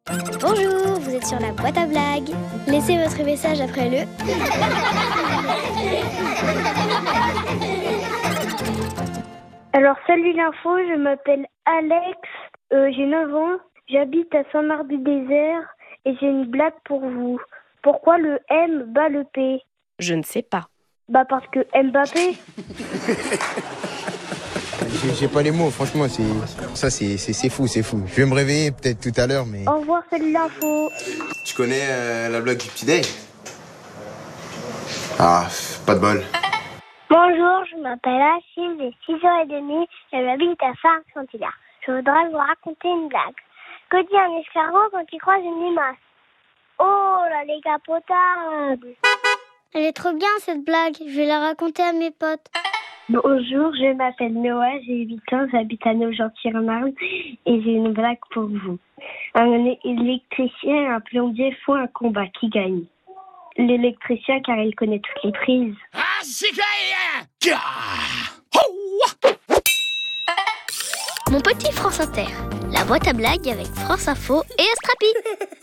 Bonjour, vous êtes sur la boîte à blagues. Laissez votre message après le... Alors, salut l'info, je m'appelle Alex, j'ai 9 ans, j'habite à Saint-Marc-du-Désert et j'ai une blague pour vous. Pourquoi le M bat le P? Je ne sais pas. Bah parce que Mbappé. J'ai pas les mots, franchement, c'est fou. Je vais me réveiller peut-être tout à l'heure, mais... Au revoir, salut l'info. Tu connais la blague du petit Day? Ah, pas de bol. Bonjour, je m'appelle Achille, j'ai 6h30 et j'habite à Saint-Saint-Hilaire. Je voudrais vous raconter une blague. Que dit un escargot quand il croise une limace? Oh, la décapotable! Elle est trop bien cette blague, je vais la raconter à mes potes. Bonjour, je m'appelle Noah, j'ai 8 ans, j'habite à Nogent-sur-Marne et j'ai une blague pour vous. Un électricien et un plombier font un combat, qui gagne? L'électricien car il connaît toutes les prises. Mon petit France Inter, la boîte à blagues avec France Info et Astrapi.